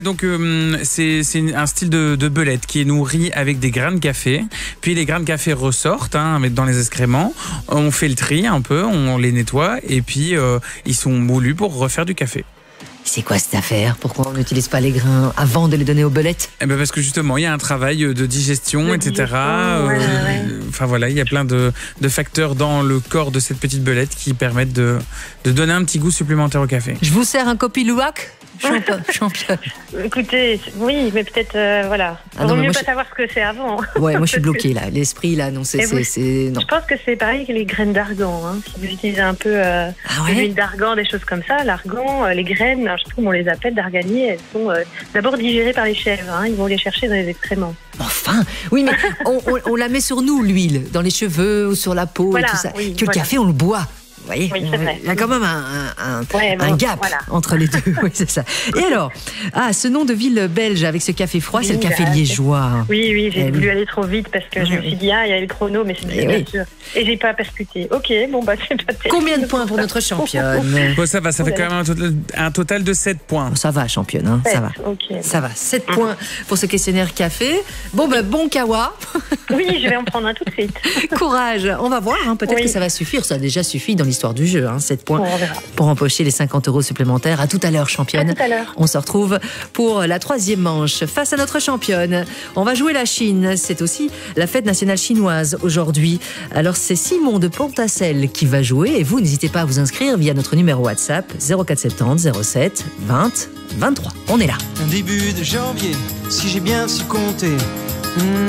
Donc c'est un style de belette qui est nourri avec des grains de café. Puis les grains de café ressortent dans les excréments. On fait le tri un peu, on les nettoie et puis ils sont moulus pour refaire du café. C'est quoi cette affaire? Pourquoi on n'utilise pas les grains avant de les donner aux belettes? Parce que justement, il y a un travail de digestion, etc. Enfin voilà, il y a plein de facteurs dans le corps de cette petite belette qui permettent de donner un petit goût supplémentaire au café. Je vous sers un copilouac, championne. Écoutez, oui, mais peut-être, voilà. Ah non, Vaut mieux moi, pas savoir ce que c'est avant. Ouais, moi je suis bloquée là. L'esprit là, non, c'est non. Je pense que c'est pareil que les graines d'argan. Si vous utilisez un peu de l'huile d'argan, des choses comme ça, l'argan, les graines, je trouve on les appelle d'arganier, elles sont d'abord digérées par les chèvres. Ils vont les chercher dans les excréments. Enfin, oui, mais on la met sur nous, l'huile, dans les cheveux ou sur la peau et tout ça. Oui, que le café, on le boit. Vous voyez, oui, c'est vrai. Il y a quand même un gap entre les deux. Oui, c'est ça. Et alors, ce nom de ville belge avec ce café froid, c'est le café liégeois. Oui, j'ai voulu aller trop vite parce que je me suis dit, il y avait le chrono, mais c'est bien sûr. Et j'ai pas percuté. Ok, bon, c'est pas terrible. Combien de points pour notre championne? Ça va, ça fait quand même un total de 7 points. Ça va, championne, ça va. Okay. Ça va, 7 points pour ce questionnaire café. Bon kawa. Oui, je vais en prendre un tout de suite. Courage, on va voir, peut-être que ça va suffire. Ça a déjà suffi dans l'histoire du jeu, 7 points pour empocher les 50 € supplémentaires. À tout à l'heure, championne. À tout à l'heure. On se retrouve pour la 3e manche face à notre championne. On va jouer la Chine. C'est aussi la fête nationale chinoise aujourd'hui. Alors c'est Simon de Pontacelle qui va jouer et vous n'hésitez pas à vous inscrire via notre numéro WhatsApp 0470 07 20 23. On est là. Un début de janvier, si j'ai bien su compter.